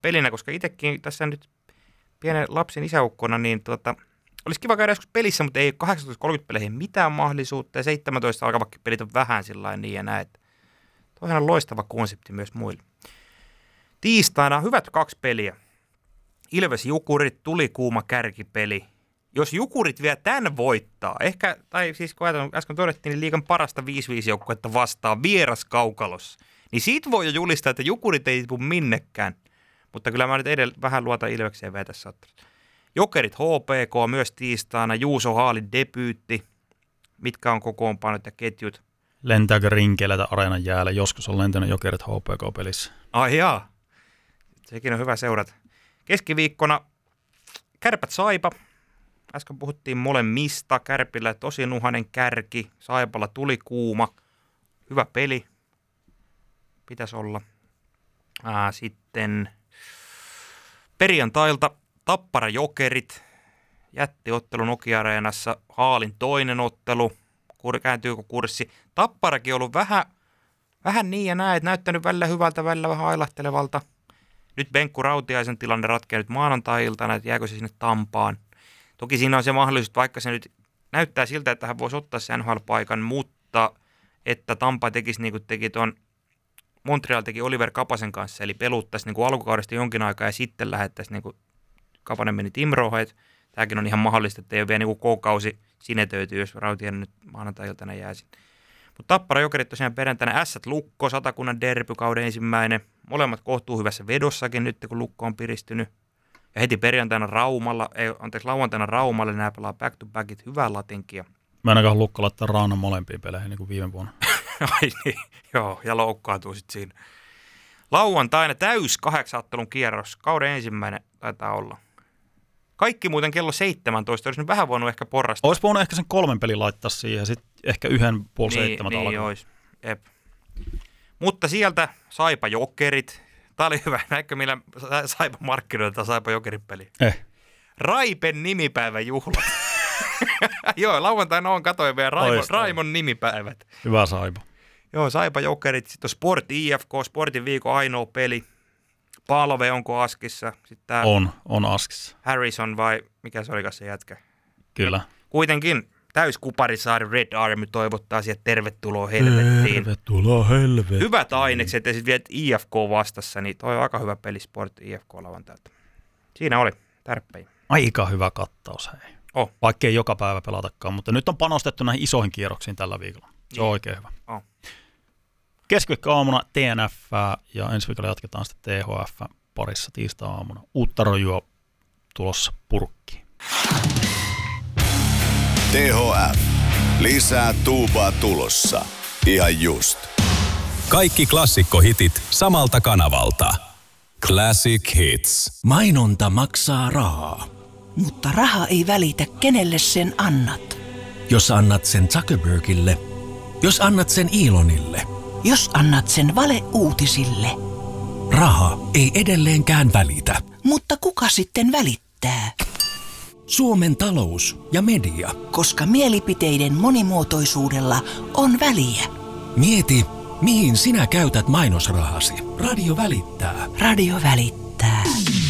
pelinä, koska itsekin tässä nyt pienen lapsen isäukkona, niin olisi kiva käydä joskus pelissä, mutta ei 18.30 peleihin mitään mahdollisuutta, ja 17 alkavakin pelit on vähän sillain niin ja näin. Toihan on loistava konsepti myös muille. Tiistaina hyvät 2 peliä. Ilves Jukurit, tuli kuuma kärkipeli. Jos Jukurit vielä tämän voittaa, ehkä, tai siis kun äsken todettiin, niin liigan parasta 5-5 joukkuetta vastaan vieras kaukalossa, niin siitä voi jo julistaa, että Jukurit ei tipu minnekään. Mutta kyllä mä nyt vähän luotan Ilvekseen vielä tässä ottelussa. Jokerit HPK myös tiistaina, Juuso Haalin debyytti. Mitkä on kokoonpanot ja ketjut? Lentääkö rinkeleitä areenan jäällä? Joskus on lentänyt Jokerit HPK-pelissä. Ai jaa. Sekin on hyvä seurata. Keskiviikkona Kärpät Saipa. Äsken puhuttiin molemmista. Kärpillä tosi nuhainen kärki. Saipalla tuli kuuma. Hyvä peli. Pitäisi olla. Sitten perjantailta Tappara Jokerit. Jättiottelu Nokia-areenassa. Haalin toinen ottelu. Kääntyykö kurssi? Tapparakin on ollut vähän niin ja näin, että näyttänyt välillä hyvältä, välillä vähän ailahtelevalta. Nyt Benkku Rautiaisen tilanne ratkeaa nyt maanantai-iltana, että jääkö se sinne Tampaan. Toki siinä on se mahdollisuus, vaikka se nyt näyttää siltä, että hän voisi ottaa sen NHL-paikan, mutta että Tampa tekisi niin kuin teki tuon Montreal teki Oliver Kapasen kanssa, eli peluttaisi niin kuin alkukaudesta jonkin aikaa ja sitten lähettäisi, niin kuin Kapanen meni Timroohon. Tämäkin on ihan mahdollista, että ei ole vielä niin kuin K-kausi sinetöity, jos Rautiainen nyt maanantai-iltana jää sinne. Mutta Tappara Jokerit tosiaan perjantaina Ässät Lukko, Satakunnan derby kauden ensimmäinen. Molemmat kohtuu hyvässä vedossakin nyt, kun Lukko on piristynyt. Ja heti lauantaina Raumalle nämä pelaa back-to-backit, hyvää latinkia. Mä en ainakaan Lukko laittaa Raunan molempiin peleihin niin kuin viime vuonna. Ai niin, joo, ja loukkaantuu sitten siinä. Lauantaina täys 8-ottelun kierros, kauden ensimmäinen taitaa olla. Kaikki muuten kello 17, olisi nyt vähän voinut ehkä porrastaa. Olisi voinut ehkä sen 3 pelin laittaa siihen ja sitten ehkä 6:30 alkaa. Niin olisi, jep. Mutta sieltä Saipa Jokerit. Tämä oli hyvä, näinkö millä Saipa markkinoita Saipa Jokerit peli? Raipen nimipäivän juhlat. Joo, lauantaina on katoin vielä Raimon nimipäivät. Hyvä Saipa. Joo, Saipa Jokerit, sitten on Sport IFK, Sportin viikon ainoa peli. Palve onko Askissa? Sitten on Askissa. Harrison vai mikä se olikaan se jätkä? Kyllä. Ja kuitenkin täyskuparisaari Red Army toivottaa sieltä tervetuloa helvettiin. Tervetuloa helvettiin. Hyvät ainekset ja sitten vielä IFK vastassa, niin toi on aika hyvä peli Sport IFK lauantailta. Siinä oli tärppejä. Aika hyvä kattaus, hei. Vaikka ei joka päivä pelatakaan, mutta nyt on panostettu näihin isoihin kierroksiin tällä viikolla. Se on oikein hyvä. Keskiviikko-aamuna TNF ja ensi viikolla jatketaan sitten THF parissa tiistai-aamuna. Uutta rojua tulossa purkkiin. THF. Lisää tuubaa tulossa. Ihan just. Kaikki klassikkohitit samalta kanavalta. Classic Hits. Mainonta maksaa rahaa. Mutta raha ei välitä, kenelle sen annat. Jos annat sen Zuckerbergille, jos annat sen Elonille, jos annat sen valeuutisille. Raha ei edelleenkään välitä. Mutta kuka sitten välittää? Suomen talous ja media. Koska mielipiteiden monimuotoisuudella on väliä. Mieti, mihin sinä käytät mainosrahasi. Radio välittää. Radio välittää.